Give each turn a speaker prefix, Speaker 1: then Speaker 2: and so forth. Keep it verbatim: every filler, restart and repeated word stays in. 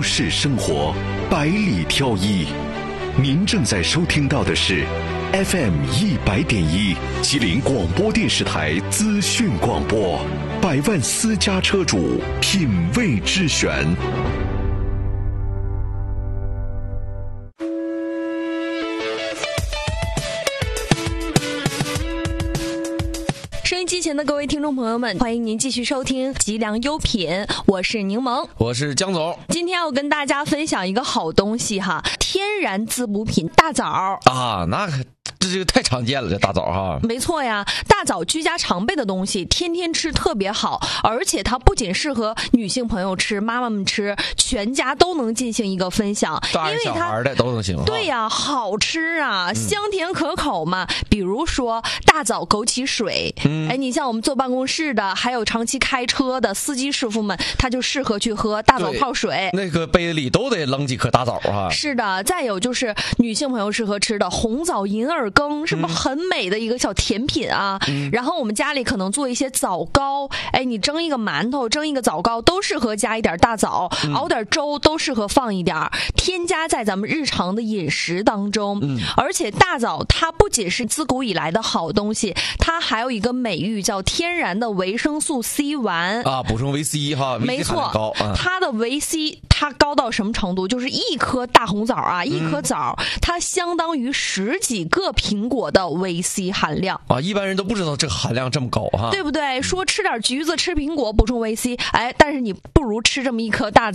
Speaker 1: 市生活，百里挑一。您正在收听到的是 F M 一百点一吉林广播电视台资讯广播，百万私家车主品味之选。
Speaker 2: 收音机前的各位听众朋友们，欢迎您继续收听吉良优品，我是柠檬，
Speaker 3: 我是江总。
Speaker 2: 今天要跟大家分享一个好东西哈，天然滋补品大枣
Speaker 3: 啊，那这这个太常见了，这大枣哈。
Speaker 2: 没错呀，大枣居家常备的东西，天天吃特别好，而且它不仅适合女性朋友吃，妈妈们吃，全家都能进行一个分享，
Speaker 3: 大人小孩的都能行。
Speaker 2: 对呀，好吃啊，香甜可口嘛。嗯、比如说大枣枸杞水，嗯、哎，你像我们坐办公室的，还有长期开车的司机师傅们，他就适合去喝大枣泡水。
Speaker 3: 那个杯子里都得扔几颗大枣啊。
Speaker 2: 是的，再有就是女性朋友适合吃的红枣银耳羹，是不是很美的一个小甜品啊？嗯、然后我们家里可能做一些枣糕，哎，你蒸一个馒头，蒸一个枣糕，都适合加一点大枣，嗯、熬点粥都适合放一点，添加在咱们日常的饮食当中。嗯、而且大枣它不仅是自古以来的好东西，它还有一个美誉叫天然的维生素 C 丸
Speaker 3: 啊，补充维 C 哈，
Speaker 2: 没错，
Speaker 3: 高啊、
Speaker 2: 它的维 C 它高到什么程度？就是一颗大红枣啊，一颗枣，嗯、它相当于十几个苹果的维 C 含量
Speaker 3: 啊，一般人都不知道这个含量这么高哈，
Speaker 2: 对不对？说吃点橘子、吃苹果补充维 C， 哎，但是你不如吃这么一颗大枣。